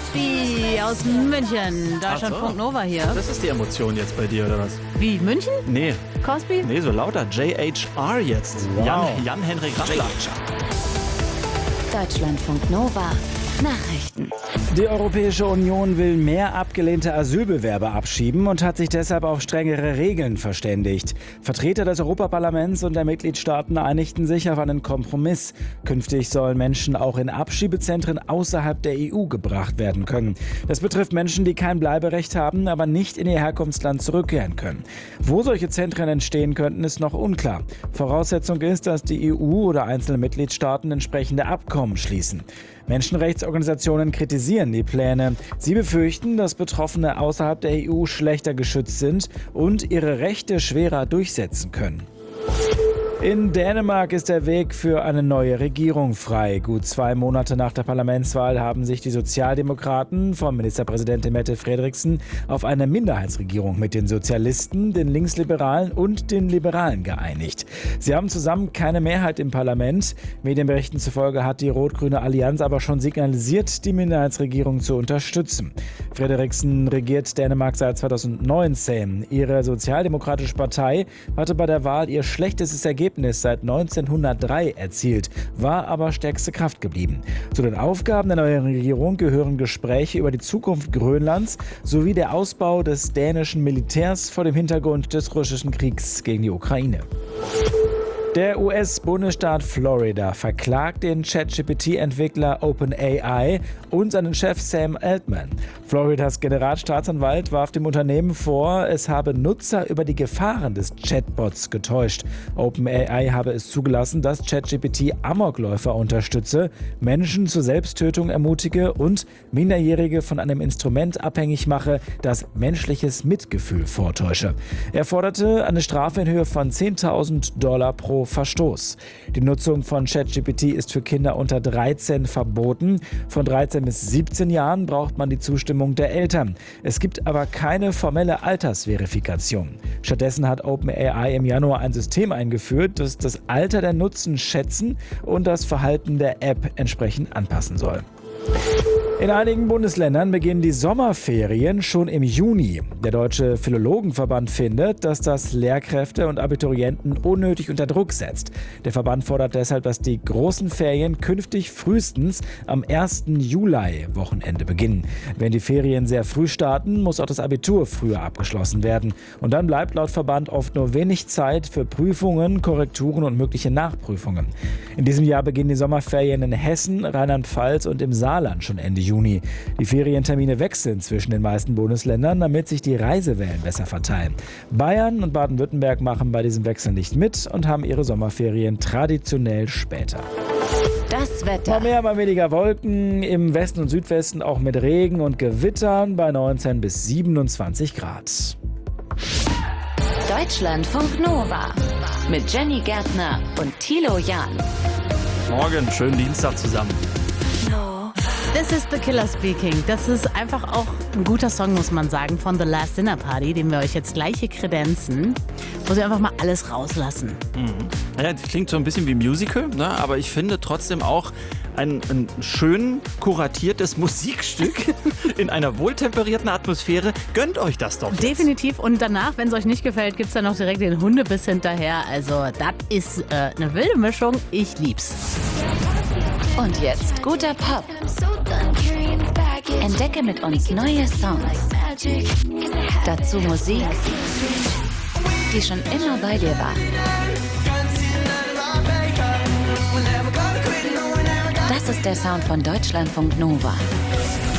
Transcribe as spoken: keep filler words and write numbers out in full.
Cosby aus München. Deutschlandfunk so. Nova hier. Das ist die Emotion jetzt bei dir, oder was? Wie, München? Nee. Cosby? Nee, so lauter. J H R jetzt. Wow. Jan, Jan-Henrik Rattler. Deutschlandfunk Nova. Nachrichten. Die Europäische Union will mehr abgelehnte Asylbewerber abschieben und hat sich deshalb auf strengere Regeln verständigt. Vertreter des Europaparlaments und der Mitgliedstaaten einigten sich auf einen Kompromiss. Künftig sollen Menschen auch in Abschiebezentren außerhalb der E U gebracht werden können. Das betrifft Menschen, die kein Bleiberecht haben, aber nicht in ihr Herkunftsland zurückkehren können. Wo solche Zentren entstehen könnten, ist noch unklar. Voraussetzung ist, dass die E U oder einzelne Mitgliedstaaten entsprechende Abkommen schließen. Menschenrechtsorganisationen kritisieren die Pläne. Sie befürchten, dass Betroffene außerhalb der E U schlechter geschützt sind und ihre Rechte schwerer durchsetzen können. In Dänemark ist der Weg für eine neue Regierung frei. Gut zwei Monate nach der Parlamentswahl haben sich die Sozialdemokraten von Ministerpräsidentin Mette Frederiksen auf eine Minderheitsregierung mit den Sozialisten, den Linksliberalen und den Liberalen geeinigt. Sie haben zusammen keine Mehrheit im Parlament. Medienberichten zufolge hat die rot-grüne Allianz aber schon signalisiert, die Minderheitsregierung zu unterstützen. Frederiksen regiert Dänemark seit zweitausendneunzehn. Ihre sozialdemokratische Partei hatte bei der Wahl ihr schlechtestes Ergebnis seit neunzehnhundertdrei erzielt, war aber stärkste Kraft geblieben. Zu den Aufgaben der neuen Regierung gehören Gespräche über die Zukunft Grönlands sowie der Ausbau des dänischen Militärs vor dem Hintergrund des russischen Kriegs gegen die Ukraine. Der U S-Bundesstaat Florida verklagt den ChatGPT-Entwickler OpenAI und seinen Chef Sam Altman. Floridas Generalstaatsanwalt warf dem Unternehmen vor, es habe Nutzer über die Gefahren des Chatbots getäuscht. OpenAI habe es zugelassen, dass ChatGPT Amokläufer unterstütze, Menschen zur Selbsttötung ermutige und Minderjährige von einem Instrument abhängig mache, das menschliches Mitgefühl vortäusche. Er forderte eine Strafe in Höhe von zehntausend Dollar pro Verstoß. Die Nutzung von ChatGPT ist für Kinder unter dreizehn verboten. Von dreizehn bis siebzehn Jahren braucht man die Zustimmung der Eltern. Es gibt aber keine formelle Altersverifikation. Stattdessen hat OpenAI im Januar ein System eingeführt, das das Alter der Nutzer schätzen und das Verhalten der App entsprechend anpassen soll. In einigen Bundesländern beginnen die Sommerferien schon im Juni. Der Deutsche Philologenverband findet, dass das Lehrkräfte und Abiturienten unnötig unter Druck setzt. Der Verband fordert deshalb, dass die großen Ferien künftig frühestens am ersten Juli-Wochenende beginnen. Wenn die Ferien sehr früh starten, muss auch das Abitur früher abgeschlossen werden. Und dann bleibt laut Verband oft nur wenig Zeit für Prüfungen, Korrekturen und mögliche Nachprüfungen. In diesem Jahr beginnen die Sommerferien in Hessen, Rheinland-Pfalz und im Saarland schon Ende Juni. Die Ferientermine wechseln zwischen den meisten Bundesländern, damit sich die Reisewellen besser verteilen. Bayern und Baden-Württemberg machen bei diesem Wechsel nicht mit und haben ihre Sommerferien traditionell später. Das Wetter. Mal mehr, mal weniger Wolken, im Westen und Südwesten auch mit Regen und Gewittern bei neunzehn bis siebenundzwanzig Grad. Deutschlandfunk Nova mit Jenny Gärtner und Thilo Jahn. Morgen, schönen Dienstag zusammen. This is the Killer Speaking. Das ist einfach auch ein guter Song, muss man sagen, von The Last Dinner Party, den wir euch jetzt gleich hier kredenzen, wo sie einfach mal alles rauslassen. Mhm. Ja, das klingt so ein bisschen wie Musical, ne? Aber ich finde trotzdem auch ein, ein schön kuratiertes Musikstück in einer wohltemperierten Atmosphäre. Gönnt euch das doch jetzt. Definitiv. Und danach, wenn es euch nicht gefällt, gibt es dann noch direkt den Hundebiss hinterher. Also das ist äh, eine wilde Mischung. Ich lieb's. Und jetzt guter Pop. Entdecke mit uns neue Songs. Dazu Musik, die schon immer bei dir war. Das ist der Sound von Deutschlandfunk Nova.